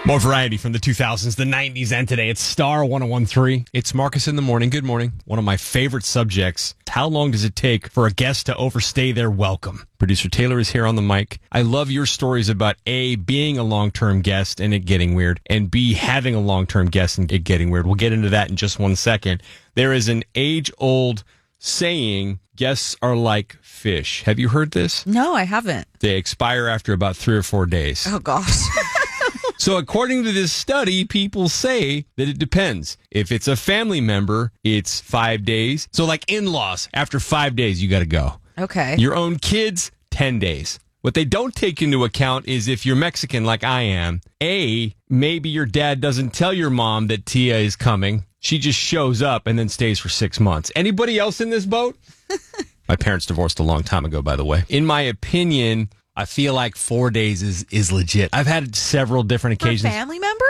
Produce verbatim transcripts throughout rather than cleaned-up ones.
More variety from the two thousands, the nineties, and today. It's Star one oh one three. It's Marcus in the morning. Good morning. One of my favorite subjects. How long does it take for a guest to overstay their welcome? Producer Taylor is here on the mic. I love your stories about A, being a long-term guest and it getting weird, and B, having a long-term guest and it getting weird. We'll get into that in just one second. There is an age-old saying, guests are like fish. Have you heard this? No, I haven't. They expire after about three or four days. Oh, gosh. So according to this study, people say that it depends. If it's a family member, it's five days. So like in-laws, after five days, you got to go. Okay. Your own kids, ten days. What they don't take into account is if you're Mexican like I am, A, maybe your dad doesn't tell your mom that Tia is coming. She just shows up and then stays for six months. Anybody else in this boat? My parents divorced a long time ago, by the way. In my opinion, I feel like four days is, is legit. I've had several different occasions. For a family member?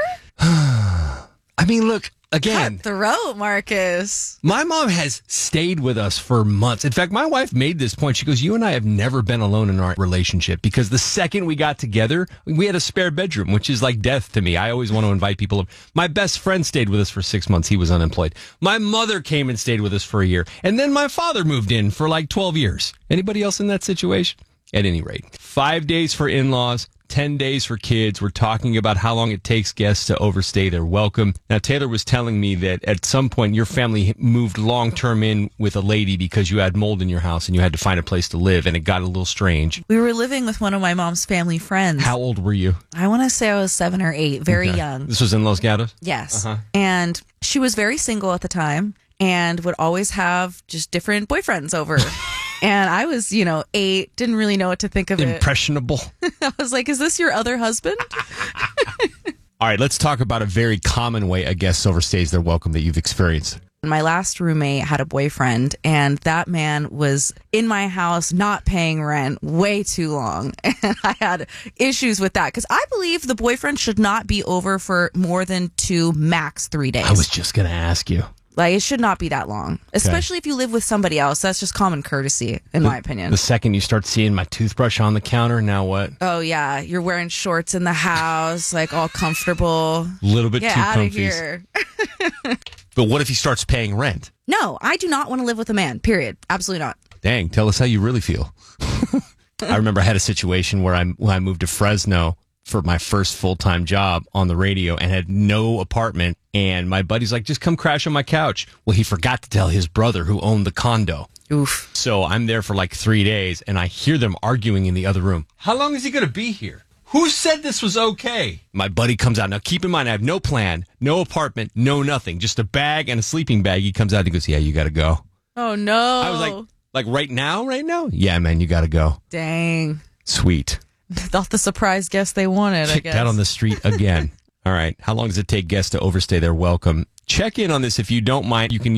I mean, look, again. Cutthroat, Marcus. My mom has stayed with us for months. In fact, my wife made this point. She goes, you and I have never been alone in our relationship because the second we got together, we had a spare bedroom, which is like death to me. I always want to invite people over. My best friend stayed with us for six months. He was unemployed. My mother came and stayed with us for a year. And then my father moved in for like twelve years. Anybody else in that situation? At any rate, five days for in-laws, ten days for kids. We're talking about how long it takes guests to overstay their welcome. Now, Taylor was telling me that at some point your family moved long-term in with a lady because you had mold in your house and you had to find a place to live, and it got a little strange. We were living with one of my mom's family friends. How old were you? I want to say I was seven or eight, very Okay. young. This was in Los Gatos? Yes. Uh-huh. And she was very single at the time and would always have just different boyfriends over. And I was, you know, eight, didn't really know what to think of it. Impressionable. I was like, is this your other husband? All right, let's talk about a very common way a guest overstays their welcome that you've experienced. My last roommate had a boyfriend, and that man was in my house not paying rent way too long. And I had issues with that because I believe the boyfriend should not be over for more than two, max three days. I was just going to ask you. Like, it should not be that long, especially if you live with somebody else. That's just common courtesy, in the, my opinion. The second you start seeing my toothbrush on the counter, now what? Oh, yeah. You're wearing shorts in the house, like all comfortable. A little bit Get too out comfy. of here. But what if he starts paying rent? No, I do not want to live with a man, period. Absolutely not. Dang, tell us how you really feel. I remember I had a situation where I, when I moved to Fresno for my first full-time job on the radio and had no apartment. And my buddy's like, just come crash on my couch. Well, he forgot to tell his brother who owned the condo. Oof. So I'm there for like three days and I hear them arguing in the other room. How long is he going to be here? Who said this was okay? My buddy comes out. Now, keep in mind, I have no plan, no apartment, no nothing. Just a bag and a sleeping bag. He comes out and he goes, yeah, you got to go. Oh, no. I was like, like right now, right now? Yeah, man, you got to go. Dang. Sweet. Not the surprise guest they wanted, I Kicked guess. out on the street again. All right. How long does it take guests to overstay their welcome? Check in on this if you don't mind. You can